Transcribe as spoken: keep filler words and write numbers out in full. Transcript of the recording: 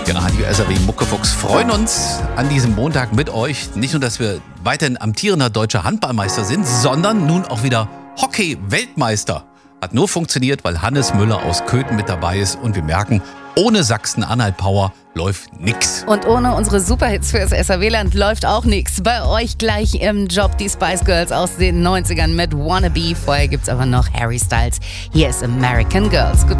Wir Radio S R W Muckefuchs freuen uns an diesem Montag mit euch. Nicht nur, dass wir weiterhin amtierender deutscher Handballmeister sind, sondern nun auch wieder Hockey-Weltmeister. Hat nur funktioniert, weil Hannes Müller aus Köthen mit dabei ist. Und wir merken, ohne Sachsen-Anhalt-Power läuft nix. Und ohne unsere Superhits fürs S R W-Land läuft auch nix. Bei euch gleich im Job die Spice Girls aus den neunzigern mit Wannabe. Vorher gibt's aber noch Harry Styles. Hier ist American Girls.